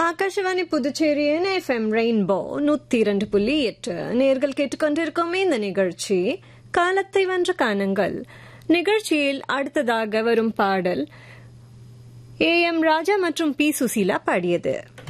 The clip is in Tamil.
ஆகாஷவாணி புதுச்சேரியின் FM ரெயின்போ 102.8 நேர்கள் கேட்டுக்கொண்டிருக்கும் இந்த நிகழ்ச்சி காலத்தை வென்ற கானங்கள். நிகழ்ச்சியில் அடுத்ததாக வரும் பாடல் AM ராஜா மற்றும் P சுசீலா பாடியது.